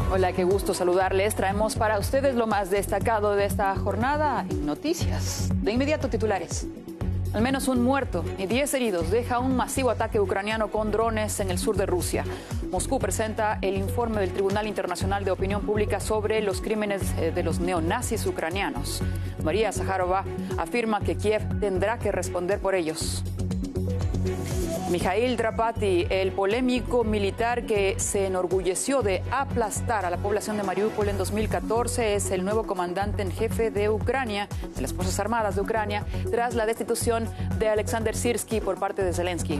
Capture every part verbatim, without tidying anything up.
Hola, qué gusto saludarles. Traemos para ustedes lo más destacado de esta jornada en noticias. De inmediato, titulares. Al menos un muerto y diez heridos deja un masivo ataque ucraniano con drones en el sur de Rusia. Moscú presenta el informe del Tribunal Internacional de Opinión Pública sobre los crímenes de los neonazis ucranianos. María Zaharova afirma que Kiev tendrá que responder por ellos. Mikhail Drapati, el polémico militar que se enorgulleció de aplastar a la población de Mariupol en dos mil catorce, es el nuevo comandante en jefe de Ucrania, de las Fuerzas Armadas de Ucrania, tras la destitución de Alexander Sirsky por parte de Zelensky.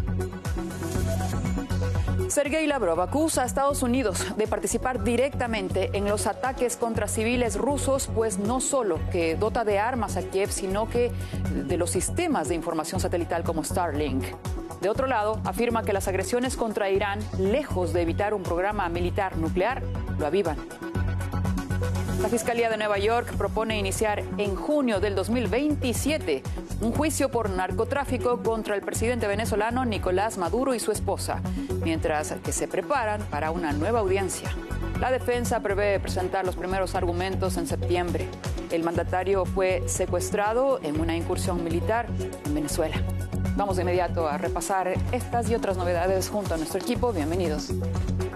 Sergei Lavrov acusa a Estados Unidos de participar directamente en los ataques contra civiles rusos, pues no solo que dota de armas a Kiev, sino que de los sistemas de información satelital como Starlink. De otro lado, afirma que las agresiones contra Irán, lejos de evitar un programa militar nuclear, lo avivan. La Fiscalía de Nueva York propone iniciar en junio del dos mil veintisiete un juicio por narcotráfico contra el presidente venezolano Nicolás Maduro y su esposa, mientras que se preparan para una nueva audiencia. La defensa prevé presentar los primeros argumentos en septiembre. El mandatario fue secuestrado en una incursión militar en Venezuela. Vamos de inmediato a repasar estas y otras novedades junto a nuestro equipo. Bienvenidos.